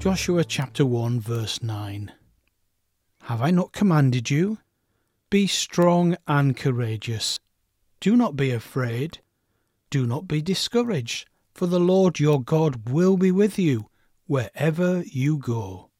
Joshua chapter 1 verse 9. Have I not commanded you? Be strong and courageous. Do not be afraid. Do not be discouraged, for the Lord your God will be with you wherever you go.